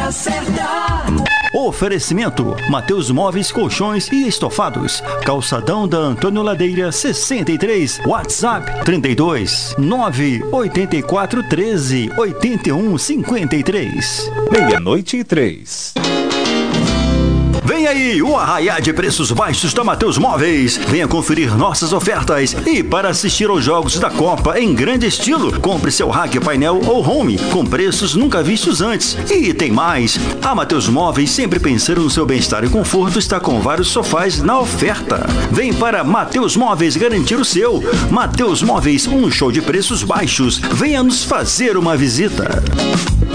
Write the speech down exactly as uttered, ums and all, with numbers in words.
hora certa. Oferecimento: Mateus Móveis, Colchões e Estofados. Calçadão da Antônio Ladeira, sessenta e três. WhatsApp trinta e dois, nove oito quatro, treze, oitenta e um, cinquenta e três. Meia-noite e três. Vem aí o arraiá de preços baixos da Mateus Móveis. Venha conferir nossas ofertas. E para assistir aos jogos da Copa em grande estilo, compre seu rack, painel ou home com preços nunca vistos antes. E tem mais. A Mateus Móveis, sempre pensando no seu bem-estar e conforto, está com vários sofás na oferta. Vem para Mateus Móveis garantir o seu. Mateus Móveis, um show de preços baixos. Venha nos fazer uma visita.